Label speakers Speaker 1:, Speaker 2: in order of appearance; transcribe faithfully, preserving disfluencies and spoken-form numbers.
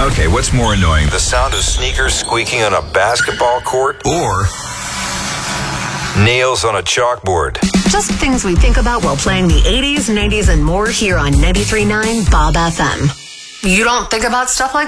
Speaker 1: Okay, what's more annoying?
Speaker 2: The sound of sneakers squeaking on a basketball court?
Speaker 1: Or
Speaker 2: nails on a chalkboard?
Speaker 3: Just things we think about while playing the eighties, nineties, and more here on ninety-three point nine Bob F M. You don't think about stuff like